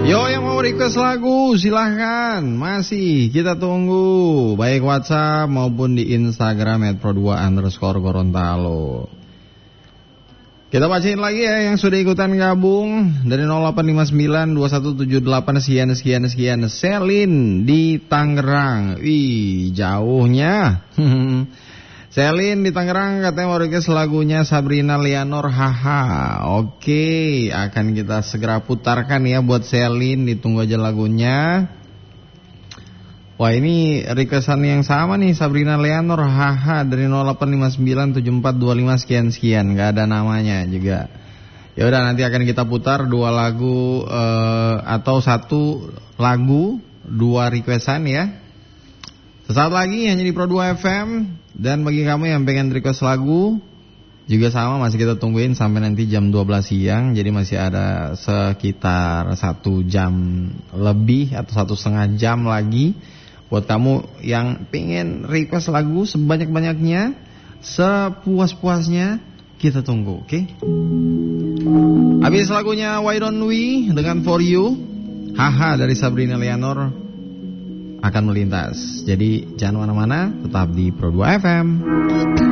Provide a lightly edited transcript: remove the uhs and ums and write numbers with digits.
Yo, yang mau request lagu silahkan, masih kita tunggu, baik WhatsApp maupun di Instagram @pro2_Gorontalo. Kita bacain lagi ya yang sudah ikutan gabung dari 08592178 sekian. Selin di Tangerang. Wih, jauhnya. Selin di Tangerang katanya mau request lagunya Sabrina Leonor, haha. Oke, akan kita segera putarkan ya buat Selin, ditunggu aja lagunya. Wah, ini requestan yang sama nih, Sabrina Leonor, haha, dari 08597425 sekian, gak ada namanya juga. Ya udah, nanti akan kita putar dua lagu atau satu lagu, dua requestan ya. Sesaat lagi hanya di Pro 2 FM. Dan bagi kamu yang pengen request lagu juga sama, masih kita tungguin sampai nanti jam 12 siang. Jadi masih ada sekitar 1 jam lebih atau 1,5 jam lagi buat kamu yang pengen request lagu sebanyak-banyaknya, sepuas-puasnya. Kita tunggu, oke? Habis lagunya Why Don't We dengan For You, haha, dari Sabrina Leonor akan melintas. Jadi jangan mana-mana, tetap di Pro 2 FM.